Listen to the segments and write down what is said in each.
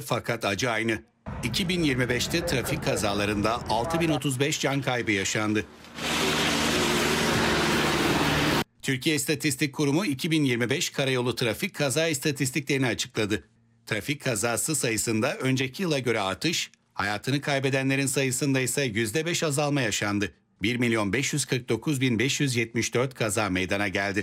fakat acı aynı. 2025'te trafik kazalarında 6035 can kaybı yaşandı. Türkiye İstatistik Kurumu 2025 karayolu trafik kaza istatistiklerini açıkladı. Trafik kazası sayısında önceki yıla göre artış, hayatını kaybedenlerin sayısında ise %5 azalma yaşandı. 1.549.574 kaza meydana geldi.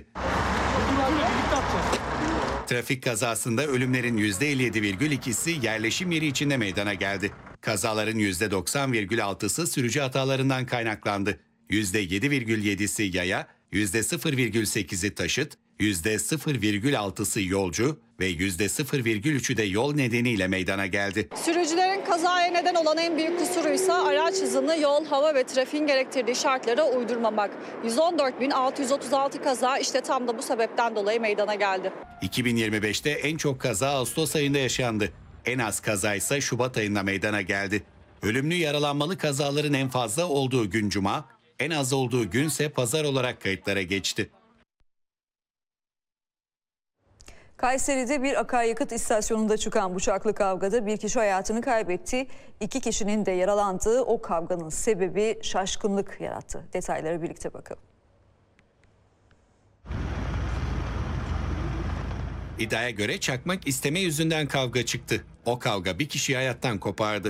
Trafik kazasında ölümlerin %57,2'si yerleşim yeri içinde meydana geldi. Kazaların %90,6'sı sürücü hatalarından kaynaklandı. %7,7'si yaya, %0,8'i taşıt, %0,6'sı yolcu ve %0,3'ü de yol nedeniyle meydana geldi. Sürücülerin kazaya neden olan en büyük kusuruysa araç hızını yol, hava ve trafiğin gerektirdiği şartlara uydurmamak. 114.636 kaza işte tam da bu sebepten dolayı meydana geldi. 2025'te en çok kaza Ağustos ayında yaşandı. En az kaza ise Şubat ayında meydana geldi. Ölümlü yaralanmalı kazaların en fazla olduğu gün Cuma, en az olduğu günse Pazar olarak kayıtlara geçti. Kayseri'de bir akaryakıt istasyonunda çıkan bıçaklı kavgada bir kişi hayatını kaybetti. 2 kişinin de yaralandığı o kavganın sebebi şaşkınlık yarattı. Detaylara birlikte bakalım. İddiaya göre çakmak isteme yüzünden kavga çıktı. O kavga bir kişiyi hayattan kopardı.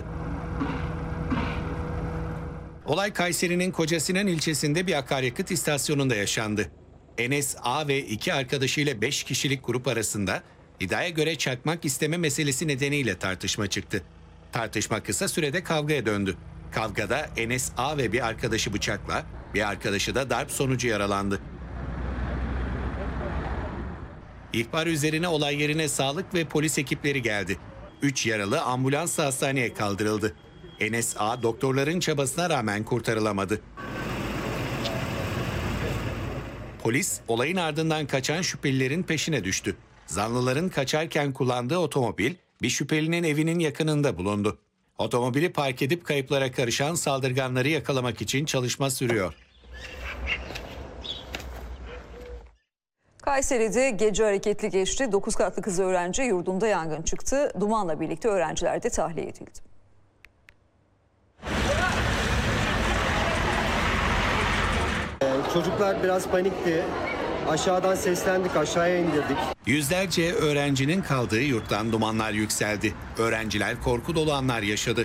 Olay Kayseri'nin Kocasinan ilçesinde bir akaryakıt istasyonunda yaşandı. Enes A ve 2 arkadaşıyla 5 kişilik grup arasında iddiaya göre çakmak isteme meselesi nedeniyle tartışma çıktı. Tartışma kısa sürede kavgaya döndü. Kavgada Enes A ve bir arkadaşı bıçakla, bir arkadaşı da darp sonucu yaralandı. İhbar üzerine olay yerine sağlık ve polis ekipleri geldi. 3 yaralı ambulansla hastaneye kaldırıldı. Enes A doktorların çabasına rağmen kurtarılamadı. Polis olayın ardından kaçan şüphelilerin peşine düştü. Zanlıların kaçarken kullandığı otomobil bir şüphelinin evinin yakınında bulundu. Otomobili park edip kayıplara karışan saldırganları yakalamak için çalışma sürüyor. Kayseri'de gece hareketli geçti. 9 katlı kız öğrenci yurdunda yangın çıktı. Dumanla birlikte öğrenciler de tahliye edildi. Çocuklar biraz panikti. Aşağıdan seslendik, aşağıya indirdik. Yüzlerce öğrencinin kaldığı yurttan dumanlar yükseldi. Öğrenciler korku dolu anlar yaşadı.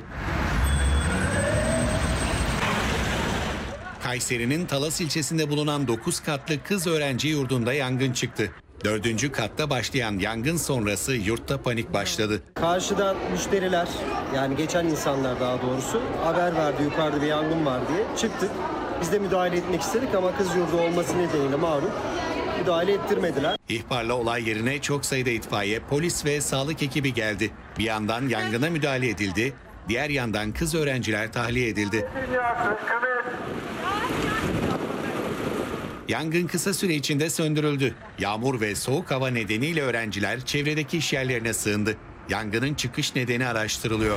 Kayseri'nin Talas ilçesinde bulunan 9 katlı kız öğrenci yurdunda yangın çıktı. 4. katta başlayan yangın sonrası yurtta panik başladı. Karşıdan müşteriler, yani geçen insanlar daha doğrusu haber verdi yukarıda bir yangın var diye. Çıktık. Biz de müdahale etmek istedik ama kız yurdu olması nedeniyle malum müdahale ettirmediler. İhbarla olay yerine çok sayıda itfaiye, polis ve sağlık ekibi geldi. Bir yandan yangına müdahale edildi, diğer yandan kız öğrenciler tahliye edildi. Yangın kısa süre içinde söndürüldü. Yağmur ve soğuk hava nedeniyle öğrenciler çevredeki iş yerlerine sığındı. Yangının çıkış nedeni araştırılıyor.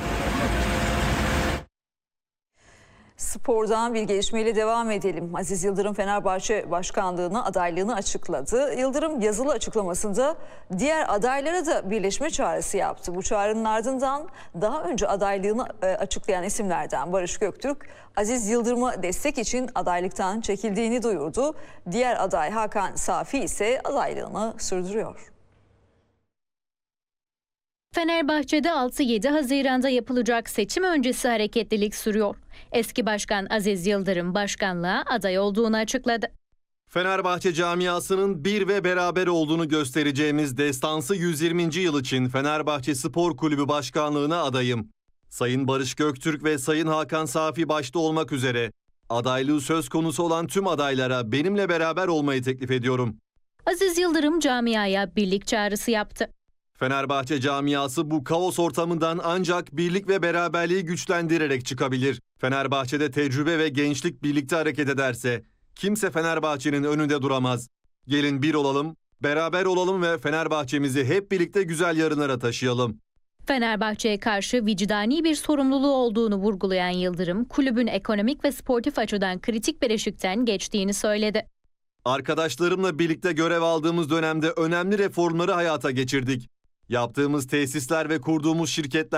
Spordan bir gelişmeyle devam edelim. Aziz Yıldırım Fenerbahçe başkanlığına adaylığını açıkladı. Yıldırım yazılı açıklamasında diğer adaylara da birleşme çağrısı yaptı. Bu çağrının ardından daha önce adaylığını açıklayan isimlerden Barış Göktürk, Aziz Yıldırım'a destek için adaylıktan çekildiğini duyurdu. Diğer aday Hakan Safi ise adaylığını sürdürüyor. Fenerbahçe'de 6-7 Haziran'da yapılacak seçim öncesi hareketlilik sürüyor. Eski başkan Aziz Yıldırım başkanlığa aday olduğunu açıkladı. Fenerbahçe camiasının bir ve beraber olduğunu göstereceğimiz destansı 120. yıl için Fenerbahçe Spor Kulübü başkanlığına adayım. Sayın Barış Göktürk ve Sayın Hakan Safi başta olmak üzere adaylığı söz konusu olan tüm adaylara benimle beraber olmayı teklif ediyorum. Aziz Yıldırım camiaya birlik çağrısı yaptı. Fenerbahçe camiası bu kaos ortamından ancak birlik ve beraberliği güçlendirerek çıkabilir. Fenerbahçe'de tecrübe ve gençlik birlikte hareket ederse kimse Fenerbahçe'nin önünde duramaz. Gelin bir olalım, beraber olalım ve Fenerbahçe'mizi hep birlikte güzel yarınlara taşıyalım. Fenerbahçe'ye karşı vicdani bir sorumluluğu olduğunu vurgulayan Yıldırım, kulübün ekonomik ve sportif açıdan kritik bir eşikten geçtiğini söyledi. Arkadaşlarımla birlikte görev aldığımız dönemde önemli reformları hayata geçirdik. Yaptığımız tesisler ve kurduğumuz şirketler